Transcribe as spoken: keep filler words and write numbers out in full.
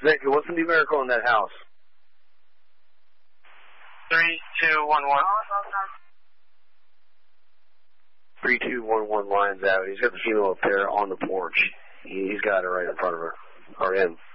Victor, what's the numerical in that house? Three, two, one, one. Three, two, one, one Lions Avenue. He's got the female up there on the porch. He's got her right in front of her, or him.